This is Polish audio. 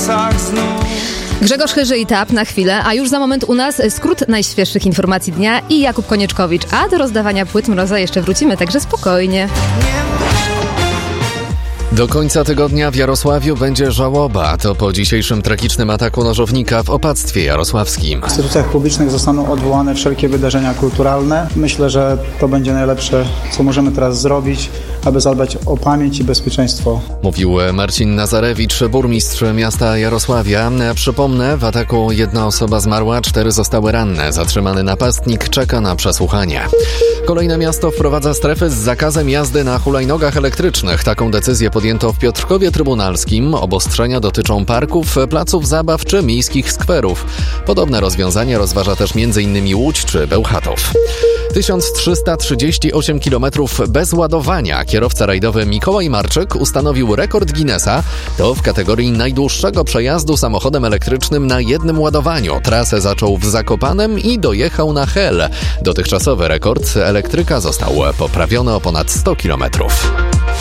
lasach znów. Grzegorz Chyży i TAP na chwilę, a już za moment u nas skrót najświeższych informacji dnia i Jakub Konieczkowicz. A do rozdawania płyt Mroza jeszcze wrócimy, także spokojnie. Do końca tygodnia w Jarosławiu będzie żałoba. To po dzisiejszym tragicznym ataku nożownika w opactwie jarosławskim. W instytucjach publicznych zostaną odwołane wszelkie wydarzenia kulturalne. Myślę, że to będzie najlepsze, co możemy teraz zrobić, aby zadbać o pamięć i bezpieczeństwo. Mówił Marcin Nazarewicz, burmistrz miasta Jarosławia. Przypomnę, w ataku 1 osoba zmarła, 4 zostały ranne. Zatrzymany napastnik czeka na przesłuchanie. Kolejne miasto wprowadza strefy z zakazem jazdy na hulajnogach elektrycznych. Taką decyzję podjęto w Piotrkowie Trybunalskim. Obostrzenia dotyczą parków, placów zabaw czy miejskich skwerów. Podobne rozwiązanie rozważa też m.in. Łódź czy Bełchatów. 1338 km bez ładowania. Kierowca rajdowy Mikołaj Marczyk ustanowił rekord Guinnessa. To w kategorii najdłuższego przejazdu samochodem elektrycznym na jednym ładowaniu. Trasę zaczął w Zakopanem i dojechał na Hel. Dotychczasowy rekord elektryka został poprawiony o ponad 100 km.